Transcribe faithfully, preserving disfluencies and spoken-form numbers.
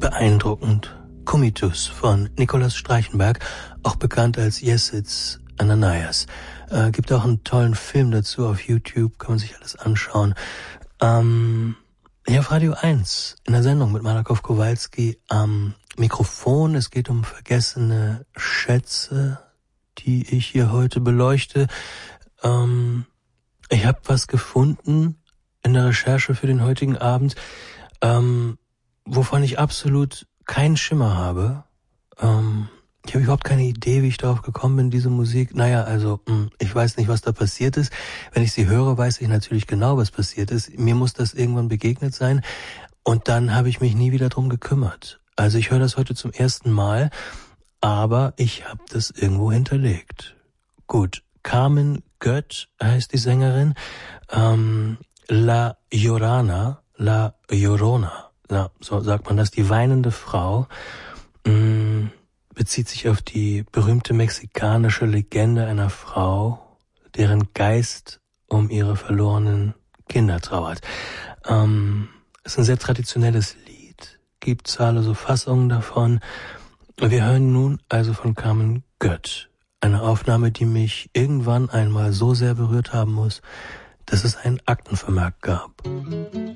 beeindruckend. Comitus von Nikolaus Streichenberg, auch bekannt als Yesits Ananias. Äh, gibt auch einen tollen Film dazu auf YouTube, kann man sich alles anschauen. Ähm, hier auf Radio eins in der Sendung mit Malakow Kowalski am Mikrofon. Es geht um vergessene Schätze, die ich hier heute beleuchte. Ähm, ich habe was gefunden in der Recherche für den heutigen Abend, ähm, wovon ich absolut keinen Schimmer habe. Ähm, ich habe überhaupt keine Idee, wie ich darauf gekommen bin, diese Musik. Naja, also mh, ich weiß nicht, was da passiert ist. Wenn ich sie höre, weiß ich natürlich genau, was passiert ist. Mir muss das irgendwann begegnet sein. Und dann habe ich mich nie wieder drum gekümmert. Also ich höre das heute zum ersten Mal, aber ich habe das irgendwo hinterlegt. Gut, Carmen Gött heißt die Sängerin. Ähm, La Llorona, La Llorona. Ja, so sagt man das. Die weinende Frau mh, bezieht sich auf die berühmte mexikanische Legende einer Frau, deren Geist um ihre verlorenen Kinder trauert. Ähm, es ist ein sehr traditionelles Lied, gibt zahllose Fassungen davon. Wir hören nun also von Carmen Gött eine Aufnahme, die mich irgendwann einmal so sehr berührt haben muss, dass es einen Aktenvermerk gab.